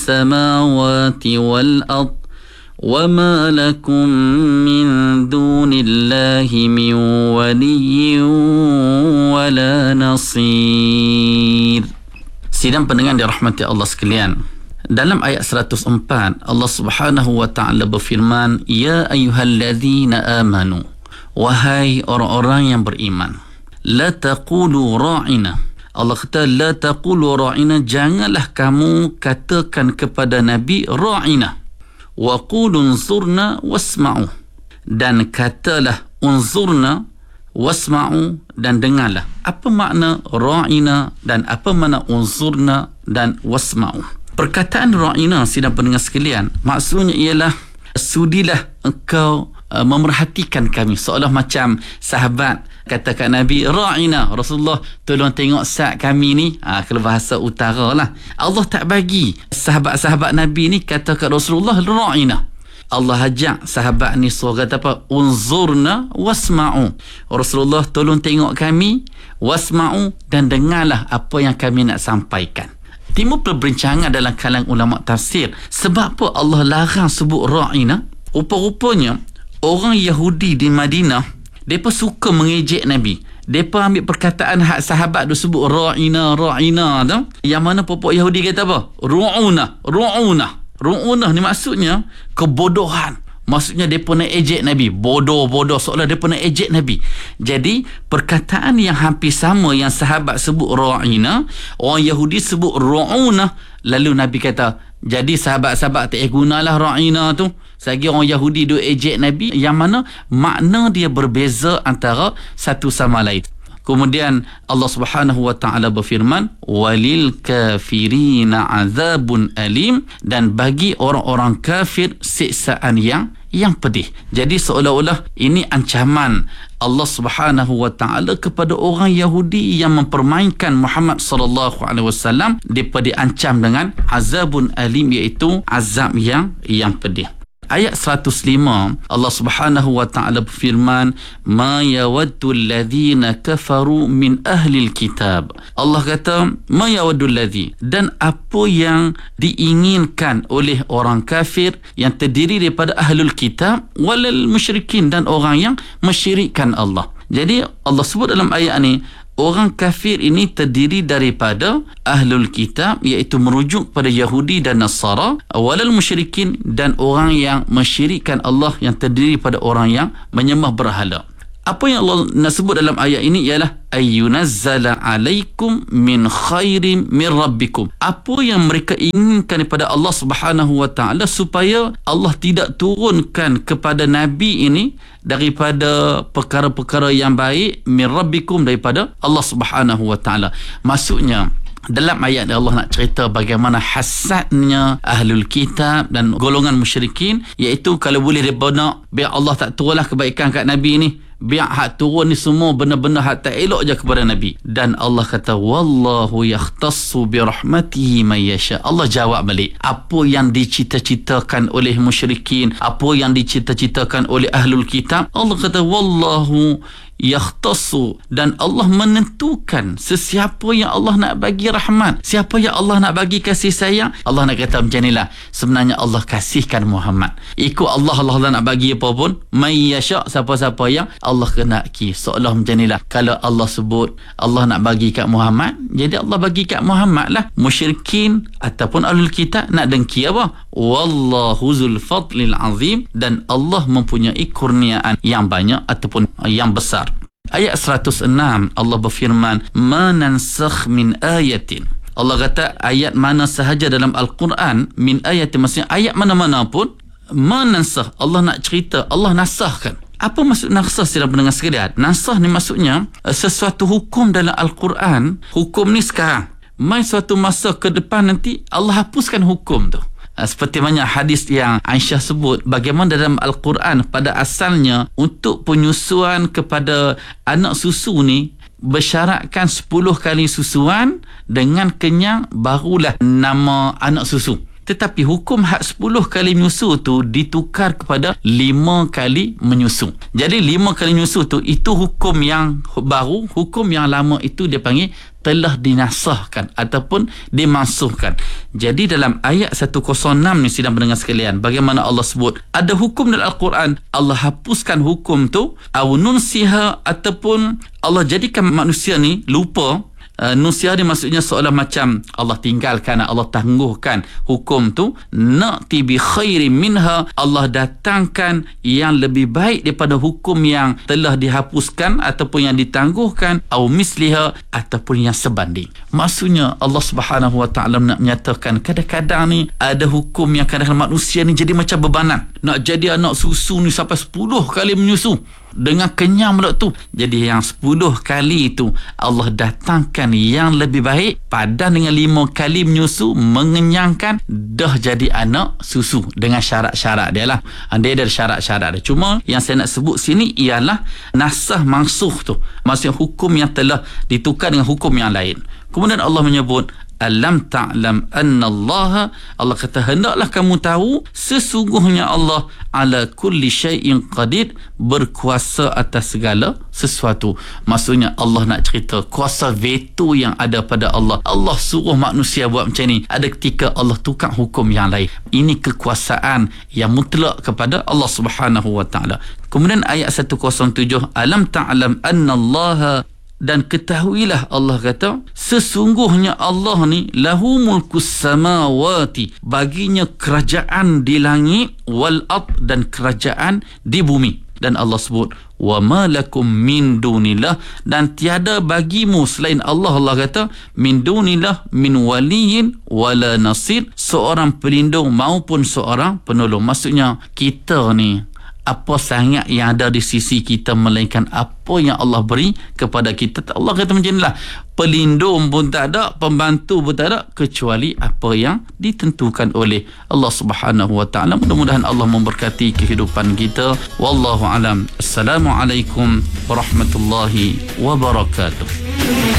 السماوات والأرض وما لكم من دون الله من ولي ولا نصير. Sidang pendengar dirahmati Allah sekalian, dalam ayat 104 Allah Subhanahu wa taala berfirman, ya ayyuhallazina amanu, wahai orang-orang yang beriman, la taqulu ra'ina. Allah kata la taqulu ra'ina, janganlah kamu katakan kepada Nabi ra'ina, wa qulu unzurna wasma'u, dan katalah unzurna wasma'u, dan dengarlah. Apa makna ra'ina dan apa makna unzurna dan wasma'u? Perkataan ra'ina, sidang pendengar sekalian, maksudnya ialah sudilah engkau memerhatikan kami, seolah macam sahabat kata kat Nabi, ra'ina, Rasulullah tolong tengok sat kami ni. Kalau bahasa utara lah, Allah tak bagi sahabat-sahabat Nabi ni kata kat Rasulullah ra'ina. Allah ajak sahabat ni suruh kata apa? Unzurna wasma'u. Rasulullah tolong tengok kami, wasma'u, dan dengarlah apa yang kami nak sampaikan. Timbul perbincangan dalam kalangan ulama tafsir, sebab apa Allah larang sebut ra'ina? Rupa-rupanya orang Yahudi di Madinah, mereka suka mengejek Nabi. Mereka ambil perkataan hak sahabat tu sebut ra'ina tu, yang mana popok Yahudi kata apa? Ru'una ni maksudnya kebodohan. Maksudnya mereka nak ejek Nabi, bodoh, seolah mereka nak ejek Nabi. Jadi perkataan yang hampir sama, yang sahabat sebut ra'ina, orang Yahudi sebut ru'una. Lalu Nabi kata, jadi sahabat-sahabat tak gunalah ra'ina tu. Selagi orang Yahudi duk ejek Nabi, yang mana makna dia berbeza antara satu sama lain. Kemudian Allah Subhanahu wa taala berfirman, walil kafirina azabun alim, dan bagi orang-orang kafir siksaan yang pedih. Jadi seolah-olah ini ancaman Allah Subhanahu wa taala kepada orang Yahudi yang mempermainkan Muhammad sallallahu alaihi wasallam. Depa diancam dengan azabun alim, iaitu azab yang pedih. Ayat 105 Allah Subhanahu wa taala berfirman, ma yawaddu alladhina kafaru min ahli alkitab. Allah kata ma yawaddu alladhi, dan apa yang diinginkan oleh orang kafir yang terdiri daripada ahlul kitab walal musyrikin, dan orang yang mensyirikkan Allah. Jadi Allah sebut dalam ayat ni, orang kafir ini terdiri daripada ahlul kitab, iaitu merujuk pada Yahudi dan Nasara, walal musyrikin, dan orang yang mensyirikkan Allah, yang terdiri pada orang yang menyembah berhala. Apa yang Allah nak sebut dalam ayat ini ialah ayyunazzala alaikum min khairin min rabbikum. Apa yang mereka inginkan daripada Allah Subhanahu wa taala, supaya Allah tidak turunkan kepada Nabi ini daripada perkara-perkara yang baik, min rabbikum, daripada Allah Subhanahu wa taala. Maksudnya dalam ayat Allah nak cerita bagaimana hasadnya ahlul kitab dan golongan musyrikin, iaitu kalau boleh mereka nak biar Allah tak turunlah kebaikan kat Nabi ni, biar hak turun ni semua benda-benda hak tak elok je kepada Nabi. Dan Allah kata wallahu yakhtassu bi rahmatihi man yasha. Allah jawab balik apa yang dicita-citakan oleh musyrikin, apa yang dicita-citakan oleh ahlul kitab. Allah kata wallahu yakhtassu, dan Allah menentukan sesiapa yang Allah nak bagi rahmat, siapa yang Allah nak bagi kasih sayang. Allah nak kata macam inilah, sebenarnya Allah kasihkan Muhammad. Ikut Allah nak bagi apa pun, may yasha, siapa-siapa yang Allah kenaki. Seolah macam inilah, kalau Allah sebut Allah nak bagi kat Muhammad, jadi Allah bagi kat Muhammad lah. Musyrikin ataupun ahlul kitab nak dengki apa? Wallahu zul fadlil azim, dan Allah mempunyai kurniaan yang banyak ataupun yang besar. Ayat 106 Allah berfirman, ma nansakh min ayatin. Allah kata ayat mana sahaja dalam Al-Quran, min ayatin maksudnya ayat mana-mana pun, ma nansakh, Allah nak cerita, Allah nasahkan. Apa maksud nasah, sila pendengar sekalian? Nasah ni maksudnya sesuatu hukum dalam Al-Quran, hukum ni sekarang, mai suatu masa ke depan nanti Allah hapuskan hukum tu. Seperti mana hadis yang Aisyah sebut, bagaimana dalam Al-Quran pada asalnya untuk penyusuan kepada anak susu ni bersyaratkan 10 kali susuan dengan kenyang barulah nama anak susu. Tetapi hukum hak 10 kali menyusu tu ditukar kepada 5 kali menyusu. Jadi 5 kali menyusu tu itu hukum yang baru, hukum yang lama itu dia panggil telah dinasahkan ataupun dimansuhkan. Jadi dalam ayat 106 ni sidang pendengar sekalian, bagaimana Allah sebut ada hukum dalam Al-Quran, Allah hapuskan hukum tu, aw nunsiha, ataupun Allah jadikan manusia ni lupa. Nusia ni maksudnya seolah macam Allah tinggalkan, Allah tangguhkan hukum tu. Na'ti bi khairin minha, Allah datangkan yang lebih baik daripada hukum yang telah dihapuskan ataupun yang ditangguhkan, au misliha, ataupun yang sebanding. Maksudnya Allah Subhanahu Wa Taala nak menyatakan kadang-kadang ni ada hukum yang kadang-kadang manusia ni jadi macam bebanan. Nak jadi anak susu ni sampai 10 kali menyusu dengan kenyang pula tu. Jadi yang 10 kali itu Allah datangkan yang lebih baik, padan dengan 5 kali menyusu mengenyangkan, dah jadi anak susu dengan syarat-syarat dia lah. Dia ada syarat-syarat dia. Cuma yang saya nak sebut sini ialah nasah mansuh tu, maksudnya hukum yang telah ditukar dengan hukum yang lain. Kemudian Allah menyebut alam ta'lam anna Allah, Allah kata hendaklah kamu tahu sesungguhnya Allah ala kulli syai'in qadir, berkuasa atas segala sesuatu. Maksudnya Allah nak cerita kuasa veto yang ada pada Allah. Allah suruh manusia buat macam ni, ada ketika Allah tukar hukum yang lain. Ini kekuasaan yang mutlak kepada Allah Subhanahu Wa Taala. Kemudian ayat 107, alam ta'lam anna Allah, dan ketahuilah Allah kata sesungguhnya Allah ni lahu mulkus samawati, baginya kerajaan di langit, wal ard, dan kerajaan di bumi. Dan Allah sebut wa ma lakum min dunillah, dan tiada bagimu selain Allah, Allah kata min dunillah min waliyin wala nasir, seorang pelindung maupun seorang penolong. Maksudnya kita ni apa sangat yang ada di sisi kita melainkan apa yang Allah beri kepada kita. Allah kata macam inilah, pelindung pun tak ada, pembantu pun tak ada, kecuali apa yang ditentukan oleh Allah Subhanahu Wa Taala. Mudah-mudahan Allah memberkati kehidupan kita. Wallahu alam. Assalamualaikum warahmatullahi wabarakatuh.